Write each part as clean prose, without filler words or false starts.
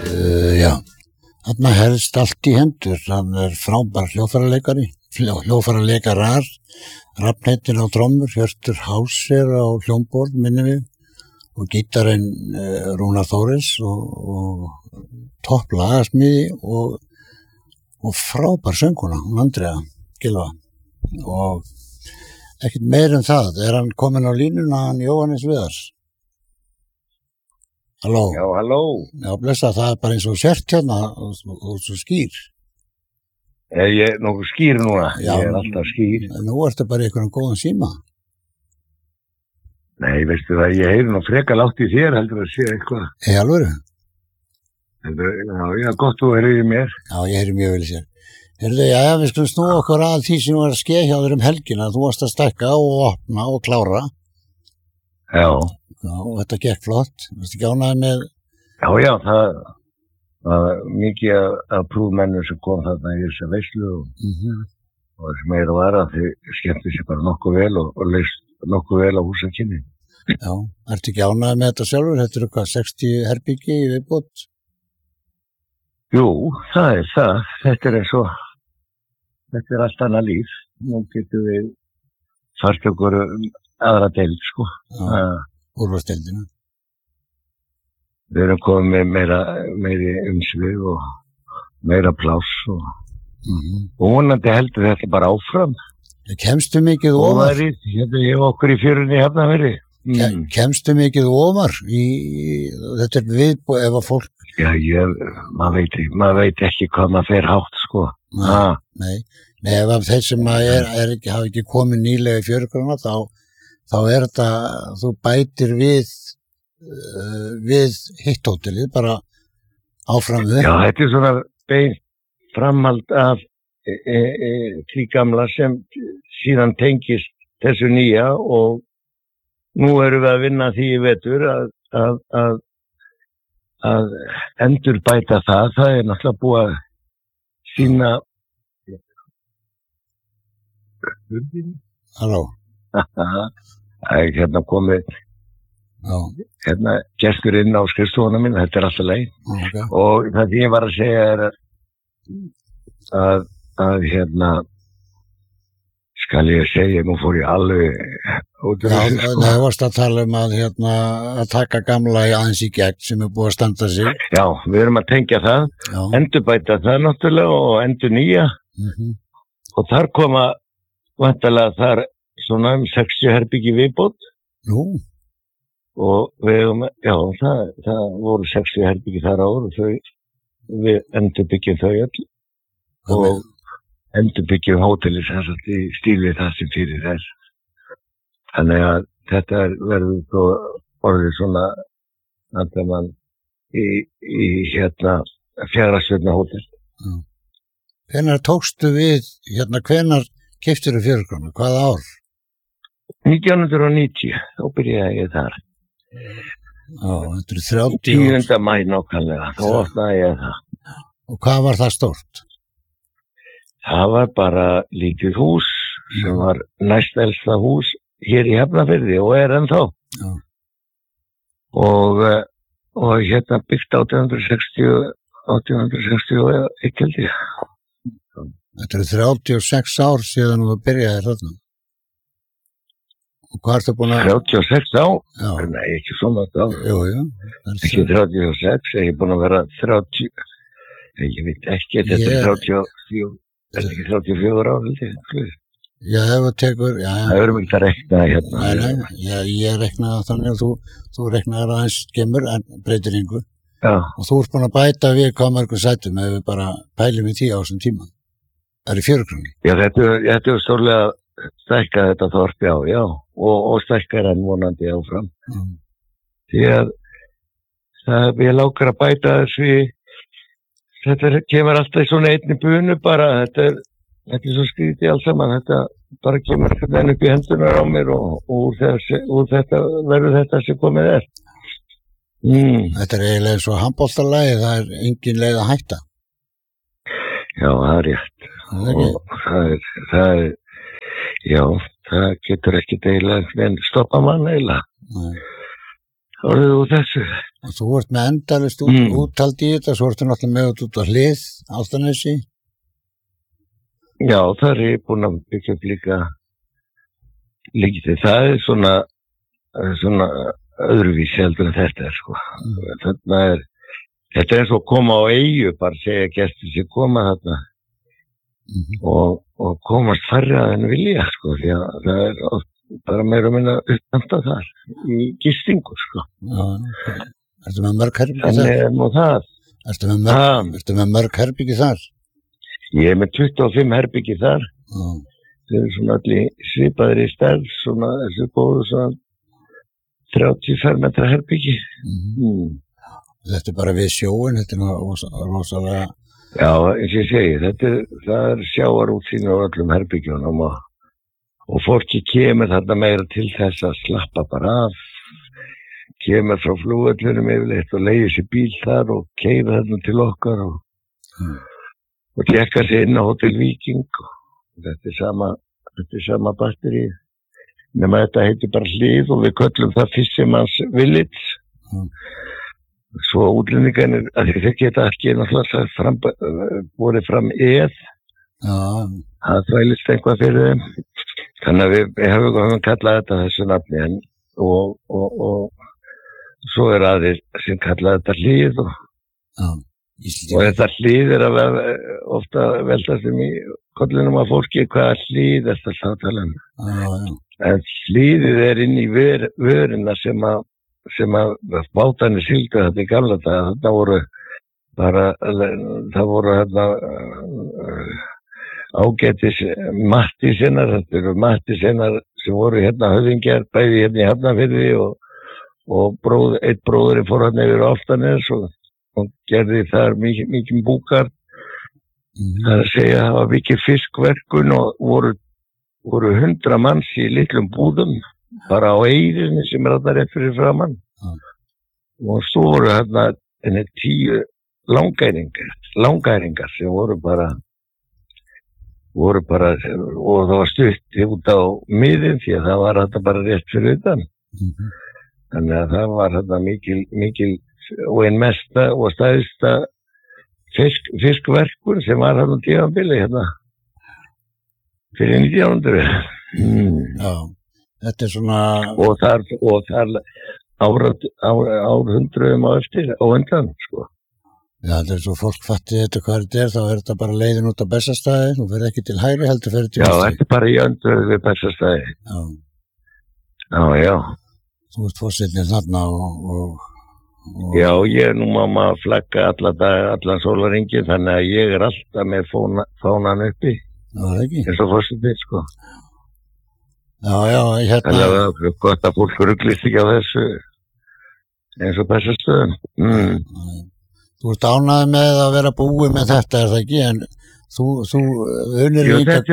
Já, þarna helst allt í hendur. Hann frábær hljóðfæraleikari, hljóðfæraleikarar, Rafnheitin á trommur, Hjörtur Hauser á hljómborð, minnum við, og gítarinn Rúnar Þóris og topp lagasmiði og frábær sönguna, Andrea Gylfa. Og ekkert meir en það. Hann kominn á línuna, hann Jóhannes Viðars? Halló? Já, halló. Já, blessa, það bara eins og sért hérna og svo skýr. Ég er nokkuð skýr núna. Já, ég alltaf skýr. Nú ertu bara í einhverjum góðan síma. Nei, veistu það, ég heyri nú frekar látt í þér heldur að sé eitthvað. Í alvöru? Já, gott þú heyrir í mér. Já, ég heyri mjög vel í sér. Heyrðu, við skulum snúa okkur að því sem var að skeið hjá þér helgina. Þú varst að stækka og opna og klára. Já. Já, og þetta gekk flott. Þú veist ekki ánægði með... Já, það var mikið af prúfmennum sem kom þarna í þessa veislu og sem meira var að þau skemmtu sér bara nokkuð vel og leist nokkuð vel á húsakynni. Já, ertu ekki ánægði með þetta sjálfur? Þetta eru hvað, 60 herbyggi í viðbót? Jú, það er það. Þetta er allt annað líf. Nú getum við fært okkur aðra deild, sko. Já, úrvarsdeildina. Við erum komið með meiri umsvið og meira pláss og vonandi heldur þetta bara áfram. Kemstu mikið ofar? Hérna ég okkur í fjörunni Hafnarfirði. Kemstu mikið ofar í þetta viðbúið ef að fólk... Já, maður veit ekki hvað maður fer hátt, sko. Nei, ef að þeir sem hafa ekki komið nýlega í fjörgrana þá er þetta, þú bætir við hitt hótelið, bara áfram við. Já, þetta er svona beint framhald af því gamla sem síðan tengist þessu nýja og nú erum við að vinna því í vetur að endurbæta það. Það er náttúrulega búið að sína... Halló? Það er hérna komið hérna gestur inn á skrifstofuna mín, þetta er alltaf leið. Okay. Og það ég var að segja er að hérna skal ég segja, nú fór ég alveg út. Það varst að tala að taka gamla aðeins í gegn sem er búið að standa sig. Já, við erum að tengja það, endurbæta það náttúrulega og endur nýja og þar koma vantarlega þar svona 60 herbyggi viðbót. Nú? Og það voru 60 herbyggi þar áður og við endurbyggjum þau öll og endurbyggjum hótelið sem sagt í stíl við það sem fyrir þess. Þannig að þetta verður svo orðið svona andamann í Fjagrastjörna hótel. Hvenær tókstu við, hvenær keyptirðu fjörgrana? Hvaða ár? 1990, þá byrjaði ég þar. Já, þetta er 30 10. maí nákvæmlega, þá opnaði ég það. Og hvað var það stórt? Það var bara lítið hús sem var næstelsta hús hér í Hafnarfirði og er ennþá. Já. Og hérna byggt 1860 ekki held ég. Þetta eru 36 ár síðan þú byrjaði þarna. Og hvað ertu búin að... 36 ár? Já. Nei, ekki svona ár. Jú. Ekki 36, ég er búin að vera 30... Ég veit ekki, þetta er 34... Þetta er ekki 34 ár, held ég. Já, ef þú tekur... Það verðum ekki að rekna hérna. Nei, ég reknaði þannig að þú reknaði aðeins skemmur en breytir yngu. Já. Og þú ert búin að bæta við hvað mörgum sætum ef við bara pælum í 10 á þessum tíma. Það er í fjörgrunni. Já, þetta er stórlega stækkað þetta þorp, já. Og stækkar hann vonandi áfram. Því að við lákar að bæta þessu þetta kemur alltaf í svona einni bunu bara, þetta er svo skrítið alls saman, þetta bara kemur hérna upp í hendunar á mér og úr þetta verður þetta sem komið er. Þetta er eiginlega svo handboltalagi, það er engin leið að hætta. Já, það er rétt. Og það getur ekki eiginlega en stoppa mann eiginlega. orðið úr þessu. Og þú ert með endalist úttald í þetta, svo ertu náttúrulega með út á hlið, Álftanesi. Já, það er ég búin að byggja upp líka það er svona öðruvísi heldur en þetta sko. Þetta er svo að koma á eyju, bara segja gestur sem koma þarna og komast færri að en vilja sko, því að það er oft bara meira og minna uppnæmta þar í gistingu sko. Já, ertu með mörg herbyggi þar? Þannig er nú það. Ertu með mörg herbyggi þar? Ég er með 25 herbyggi þar. Þau eru svona allir svipaðir í stærð, svona þessu góðu svona 30 fermetra herbyggi. Þetta er bara við sjóin, þetta er rosalega... Já, eins og ég segi, það er sjávarútsýni á öllum herbyggjunum og fólki kemur þarna meira til þess að slappa bara af, kemur frá flugvöllunum yfirleitt og leigir sér bíl þar og keyrir þarna til okkar og tekkar sér inn á Hótel Víking. Þetta er sama batteri, nema þetta heitir bara Hlið og við köllum það Fisherman's Village. Svo útlendingarnir, að þeir geta ekki náttúrulega borið fram það þvælist eitthvað fyrir þeim. Þannig að við höfum kallað þetta þessu nafni og svo er aðeins sem kallað þetta Hlið og þetta Hlið er að ofta velta sem í kollinum að fólki hvaða Hlið er þetta að tala en Hlíðið er inn í vörina sem að bátarnir sigldu þetta í gamla daga. Það voru ágætis Mattísinnar, þetta eru Mattísinnar sem voru höfðingjar, bæði í Hafnarfirði og einn bróðurinn fór yfir Álftanes og gerði þar mikið búkar. Það er að segja að það var mikið fiskverkun og voru 100 manns í litlum búðum, bara á eyrinni sem er þarna rétt fyrir framann. Og svo voru 10 langæringar sem voru bara og það var stutt út á miðin því að það var þetta bara rétt fyrir utan. Þannig að það var þetta mikil og einn mesta og stæðsta fiskverkun sem var þarna tímabili fyrir 1900. Já, þetta er svona... Og þar árhundruðum á eftir og undan, sko. Já, þetta er svo fólk fatti þetta hvað þetta er, þá er þetta bara leiðin út á Bessastaði, þú verður ekki til hægri heldur fyrir til vinstri. Já, þetta er bara í öndröðu við Bessastaði. Já. Þú ert fórsetnir þarna og... Já, ég er nú mamma að flagga allan sólarhringinn, þannig að ég er alltaf með fánan uppi. Já, það ekki. Eins og fórsetnir, sko. Já, Þannig að það er gott að fólk ruglist ekki á þessu eins og Bessastöðum. Þú ert ánægður með að vera búið með þetta, er það ekki? En þú unir líka... Þetta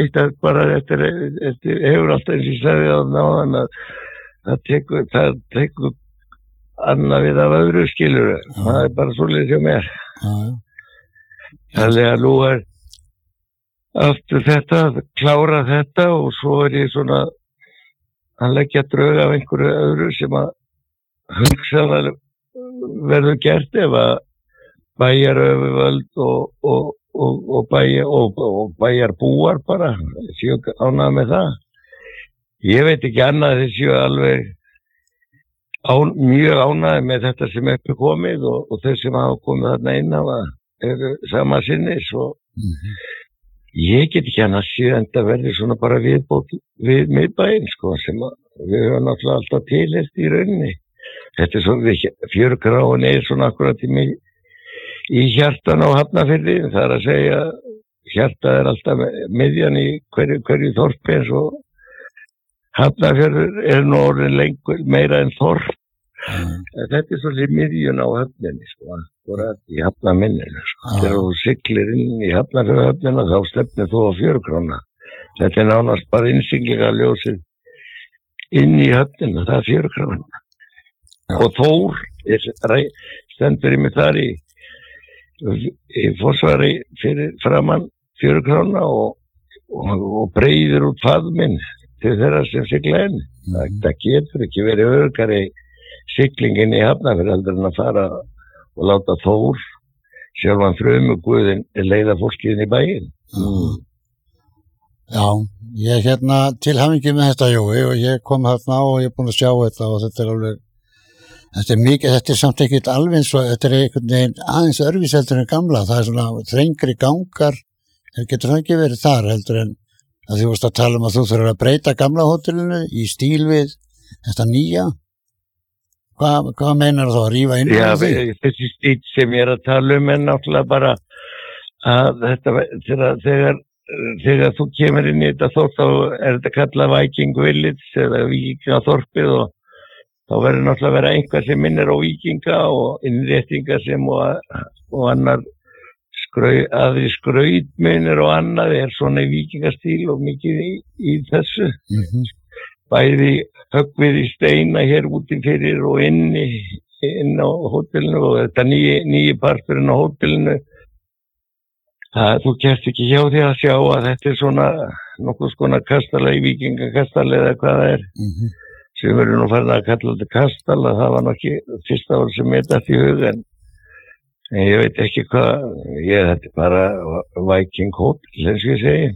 hefur alltaf eins og ég sagði á náðan að það tekur annað við af öðru skilur. Það er bara svolítið hjá mér. Þannig að nú er aftur þetta, klára þetta og svo er ég svona að leggja drög af einhverju öðru sem að hugsaðar verður gert ef að bæjaröfuvöld og bæjarbúar bara séu ánægð með það. Ég veit ekki annað þeir séu alveg mjög ánægð með þetta sem er komið og þeir sem hafa komið þarna inn hafa eru sama sinnis og ég get ekki annað séð en það verður svona bara viðbót við miðbæinn sko sem við höfum náttúrulega alltaf tilheyrt í rauninni. Þetta er svona Fjörugráin er svona akkurat í hjartan á Hafnarfirði, það er að segja hjartað er alltaf miðjan í hverju þorpi eins og Hafnarfjörður er nú orðin lengur meira en þorp. Þetta er svolítið miðjun á höfninni sko, akkurat í Hafnarminninu sko. Þegar þú siglir inn í Hafnarfjörðhöfnina þá stefnir þú á Fjörugrána. Þetta er nánast bara innsiglinga ljósið inn í höfnina, það er Fjörugrána. Og Þór stendur í mig þar í forsvari fyrir framann Fjörugrána og breiðir út faðminn til þeirra sem sigla inn. Það getur ekki verið öruggari siglingin í Hafnarfjörð heldur en að fara og láta Þór sjálfan frumuguðinn leiða fólkið inn í bæinn. Já, ég til hamingju með þetta, Jói, og ég kom þarna og ég er búinn að sjá þetta og þetta er alveg, þetta er samt ekkert alveg eins og þetta er einhvern veginn aðeins öðruvíseldur en gamla, það er svona þrengri gangar, getur það ekki verið þar heldur en að þú varst að tala um að þú þurfir að breyta gamla hótelinu í stíl við þetta nýja. Hvað meinar þá að rífa inn? Já, þessi stíl sem ég er að tala um er náttúrulega bara að þetta, þegar þú kemur inn í þetta þótt, þá er þetta kallað Viking Village eða Víkingaþorpið og þá verður náttúrulega að vera einhver sem minnir á víkinga og innréttingar sem og annar aðri skrautmunir og annað er svona í víkingastíl og mikið í þessu. Bæði höggvið í steina hér úti fyrir og inn á hótelinu og þetta nýji parturinn á hótelinu. Þú kemst ekki hjá því að sjá að þetta er svona nokkuð skona kastala í vikingakastala eða hvað það er. Sem verður nú farin að kalla þetta kastala, það var nokkið fyrsta ár sem ég datt í hugan. En ég veit ekki hvað, þetta er bara Viking Hotel, eins og ég segi.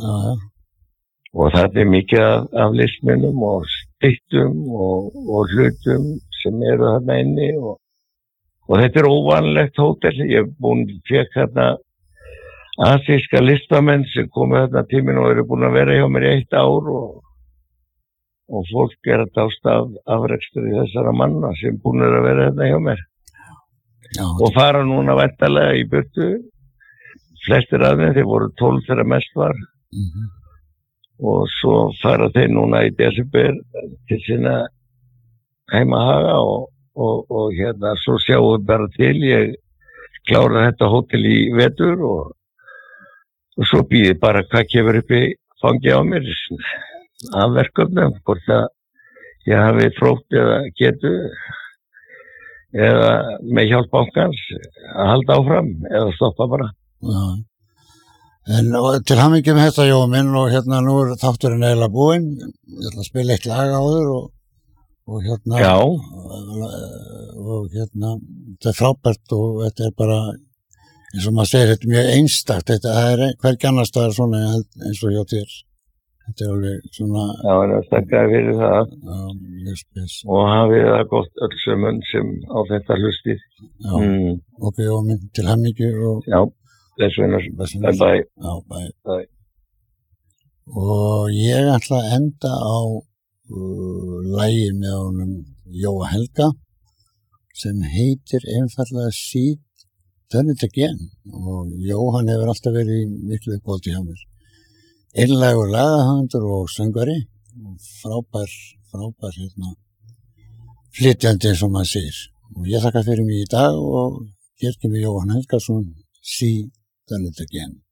Og það er mikið af listmunum og styttum og hlutum sem eru þarna inni og þetta er óvanlegt hótel. Ég fekk hérna asíska listamenn sem komu þarna tíminn og eru búin að vera hjá mér í 1 ár og fólk er að dást af afrekstur í þessara manna sem búin að vera þarna hjá mér. Og fara núna væntanlega í burtu. Flestir af þeim, þeir voru 12 þegar mest var. Og svo fara þeir núna í desember til sína heimahaga og svo sjáum við bara til. Ég klára þetta hótel í vetur og svo býði bara hvað kemur upp í fangi á mér af verkefnum, hvort að ég hafi þrótt eða getu eða með hjálp bankans að halda áfram eða stoppa bara. Já. En til hamingju með þetta, Jói minn, og nú er þátturinn eiginlega búinn. Ég ætla að spila eitt lag á þér og Já. Og þetta er frábært og þetta er bara, eins og maður segir, þetta er mjög einstakt. Þetta er hvergi annars staðar svona eins og hjá þér. Þetta er alveg svona... Já, en það stakkaði fyrir það. Já, mjög spes. Og hafið það gott öll sömum sem á þetta hlustið. Já, ok, Jói minn, til hamingju og... Já. Bye. Já, bye. Og ég ætla að enda á lagi með honum Jóa Helga sem heitir einfallega See Done It Again og Jóhann hefur alltaf verið í miklu uppáhaldi hjá mér. Einlægur lagahöfundur og söngvari og frábær flytjandi eins og maður segir. Og ég þakka fyrir mig í dag og hér kemur Jóhann Helgason See Done It Again.